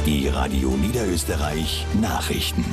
Die Radio Niederösterreich Nachrichten.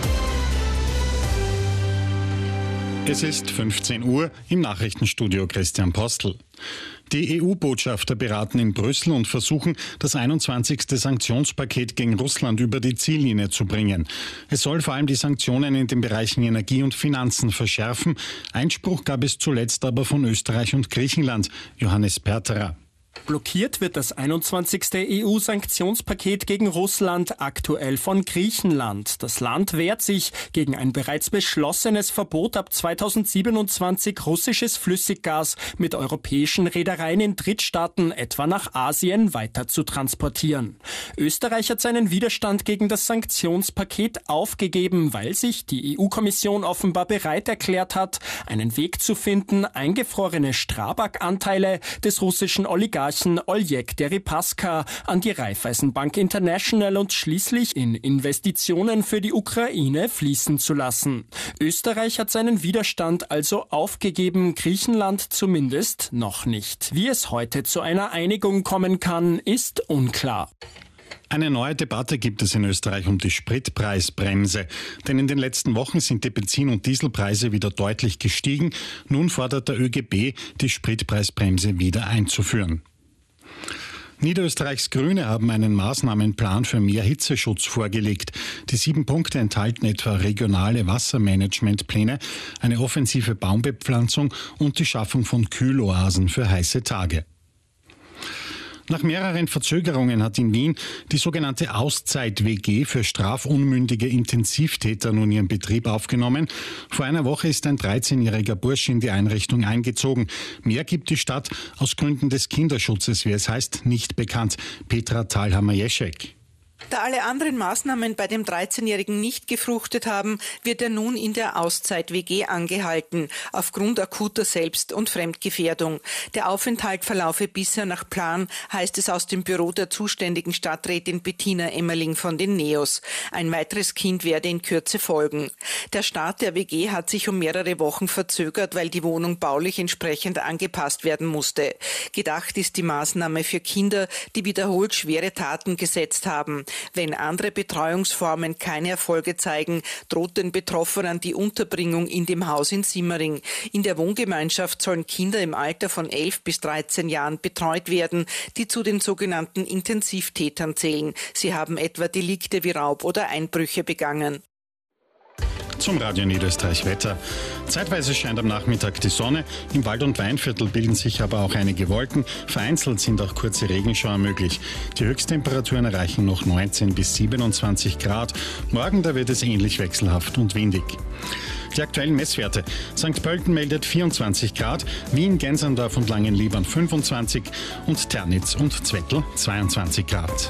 Es ist 15 Uhr im Nachrichtenstudio Christian Postel. Die EU-Botschafter beraten in Brüssel und versuchen, das 21. Sanktionspaket gegen Russland über die Ziellinie zu bringen. Es soll vor allem die Sanktionen in den Bereichen Energie und Finanzen verschärfen. Einspruch gab es zuletzt aber von Österreich und Griechenland. Johannes Perterer. Blockiert wird das 21. EU-Sanktionspaket gegen Russland aktuell von Griechenland. Das Land wehrt sich gegen ein bereits beschlossenes Verbot, ab 2027 russisches Flüssiggas mit europäischen Reedereien in Drittstaaten, etwa nach Asien, weiter zu transportieren. Österreich hat seinen Widerstand gegen das Sanktionspaket aufgegeben, weil sich die EU-Kommission offenbar bereit erklärt hat, einen Weg zu finden, eingefrorene Strabag-Anteile des russischen Oligarchen Oleg Deripaska an die Raiffeisenbank International und schließlich in Investitionen für die Ukraine fließen zu lassen. Österreich hat seinen Widerstand also aufgegeben, Griechenland zumindest noch nicht. Wie es heute zu einer Einigung kommen kann, ist unklar. Eine neue Debatte gibt es in Österreich um die Spritpreisbremse. Denn in den letzten Wochen sind die Benzin- und Dieselpreise wieder deutlich gestiegen. Nun fordert der ÖGB, die Spritpreisbremse wieder einzuführen. Niederösterreichs Grüne haben einen Maßnahmenplan für mehr Hitzeschutz vorgelegt. Die 7 Punkte enthalten etwa regionale Wassermanagementpläne, eine offensive Baumbepflanzung und die Schaffung von Kühloasen für heiße Tage. Nach mehreren Verzögerungen hat in Wien die sogenannte Auszeit-WG für strafunmündige Intensivtäter nun ihren Betrieb aufgenommen. Vor einer Woche ist ein 13-jähriger Bursch in die Einrichtung eingezogen. Mehr gibt die Stadt aus Gründen des Kinderschutzes, wie es heißt, nicht bekannt. Petra Thalhammer-Jeschek. Da alle anderen Maßnahmen bei dem 13-Jährigen nicht gefruchtet haben, wird er nun in der Auszeit-WG angehalten, aufgrund akuter Selbst- und Fremdgefährdung. Der Aufenthalt verlaufe bisher nach Plan, heißt es aus dem Büro der zuständigen Stadträtin Bettina Emmerling von den NEOS. Ein weiteres Kind werde in Kürze folgen. Der Start der WG hat sich um mehrere Wochen verzögert, weil die Wohnung baulich entsprechend angepasst werden musste. Gedacht ist die Maßnahme für Kinder, die wiederholt schwere Taten gesetzt haben. Wenn andere Betreuungsformen keine Erfolge zeigen, droht den Betroffenen die Unterbringung in dem Haus in Simmering. In der Wohngemeinschaft sollen Kinder im Alter von 11 bis 13 Jahren betreut werden, die zu den sogenannten Intensivtätern zählen. Sie haben etwa Delikte wie Raub oder Einbrüche begangen. Zum Radio Niederösterreich Wetter. Zeitweise scheint am Nachmittag die Sonne. Im Wald- und Weinviertel bilden sich aber auch einige Wolken. Vereinzelt sind auch kurze Regenschauer möglich. Die Höchsttemperaturen erreichen noch 19 bis 27 Grad. Morgen, da wird es ähnlich wechselhaft und windig. Die aktuellen Messwerte. St. Pölten meldet 24 Grad, Wien, Gensendorf und Langenliebern 25 und Ternitz und Zwettl 22 Grad.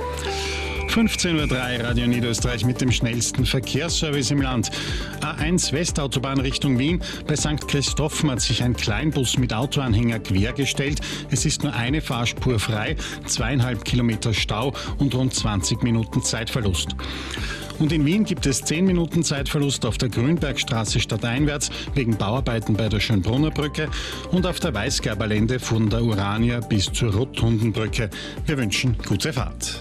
15.03 Uhr Radio Niederösterreich mit dem schnellsten Verkehrsservice im Land. A1 Westautobahn Richtung Wien. Bei St. Christophen hat sich ein Kleinbus mit Autoanhänger quergestellt. Es ist nur eine Fahrspur frei, 2,5 Kilometer Stau und rund 20 Minuten Zeitverlust. Und in Wien gibt es 10 Minuten Zeitverlust auf der Grünbergstraße stadteinwärts wegen Bauarbeiten bei der Schönbrunner Brücke und auf der Weißgerberlände von der Urania bis zur Rotundenbrücke. Wir wünschen gute Fahrt.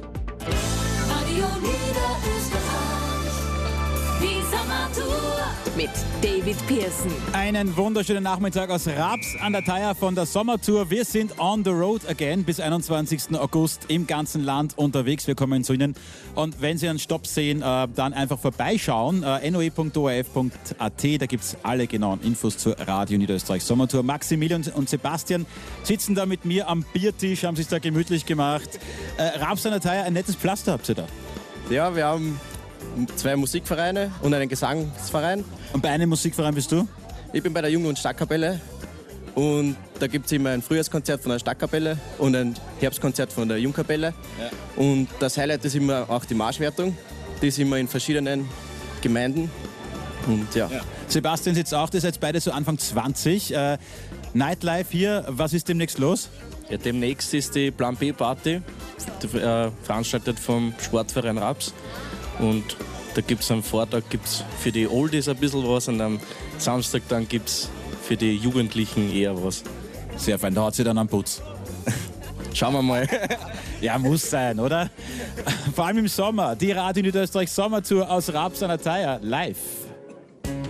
Mit David Pearson. Einen wunderschönen Nachmittag aus Raps an der Theier von der Sommertour. Wir sind on the road again bis 21. August im ganzen Land unterwegs. Wir kommen zu Ihnen. Und wenn Sie einen Stopp sehen, dann einfach vorbeischauen. noe.orf.at, da gibt es alle genauen Infos zur Radio Niederösterreich Sommertour. Maximilian und Sebastian sitzen da mit mir am Biertisch, haben sich da gemütlich gemacht. Raps an der Theier, ein nettes Pflaster habt ihr da. Ja, wir haben 2 Musikvereine und einen Gesangsverein. Und bei einem Musikverein bist du? Ich bin bei der Jung- und Stadtkapelle und da gibt es immer ein Frühjahrskonzert von der Stadtkapelle und ein Herbstkonzert von der Jungkapelle. Ja. Und das Highlight ist immer auch die Marschwertung. Die ist immer in verschiedenen Gemeinden. Und ja. Sebastian sitzt auch, ihr seid beide so Anfang 20. Nightlife hier, was ist demnächst los? Ja, demnächst ist die Plan B Party, veranstaltet vom Sportverein Raps. Und da gibt es am Vortag für die Oldies ein bisschen was und am Samstag dann gibt es für die Jugendlichen eher was. Sehr fein, da hat sie dann am Putz. Schauen wir mal. Ja, muss sein, oder? Vor allem im Sommer. Die Radio Niederösterreich Sommertour aus Raps an der Thaya live.